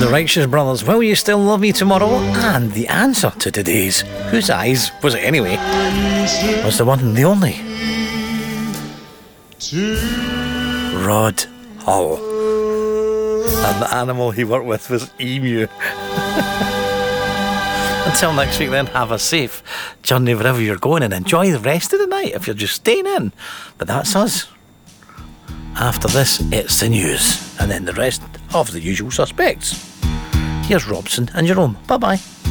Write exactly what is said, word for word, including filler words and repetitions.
The Righteous Brothers, Will You Still Love Me Tomorrow? And the answer to today's Whose Eyes Was It Anyway? Was the one and the only Rod Hull. And the animal he worked with was emu. Until next week then, have a safe journey wherever you're going and enjoy the rest of the night if you're just staying in. But that's us. After this, it's the news, and then the rest of the usual suspects. Here's Robson and Jerome. Bye-bye.